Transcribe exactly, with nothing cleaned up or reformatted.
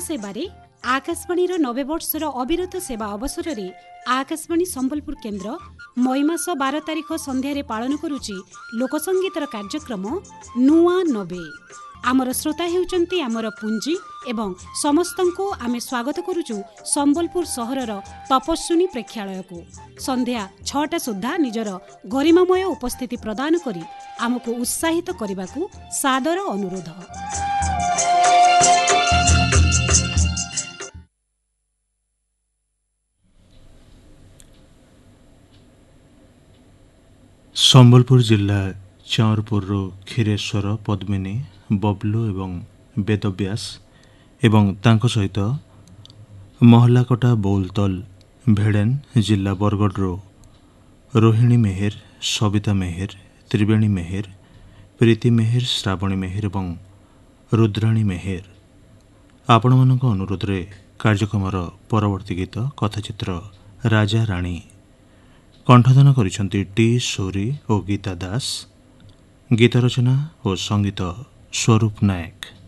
सेवारे आकाशवाणी नबे वर्षर अविरत सेवा अवसर में आकाशवाणी संबलपुर केन्द्र मई मास बार तारिख संध्यारे पालन करुची लोकसंगीतर कार्यक्रम नुआ नबे। आमर श्रोता हेउचंती आमर पुंजी एवं समस्तंको आमे स्वागत करुचु संबलपुर सहरर तपस्विनी प्रेक्षालय को। संध्या छटा सुधा निजर गरिमामय उपस्थिति प्रदान करी आमको उत्साहित करने को सादर अनुरोध। संबलपुर जिला चाउरपुर क्षीरेश्वर पद्मिनी बबलू एवं वेदव्यास एवं तांको सहित महलाकटा बौलतल भेड़ेन जिला बरगढ़ रोहिणी मेहेर सविता मेहेर त्रिवेणी मेहेर प्रीति मेहेर श्रावणी मेहेर एवं रुद्राणी मेहेर आपण मानक अनुरोध रे कार्यक्रमर परवर्ती गीत कथाचित्र राजा राणी कंठदान करिसेंती टी सोरी और गीता दास। गीत रचना और संगीत स्वरूप नायक।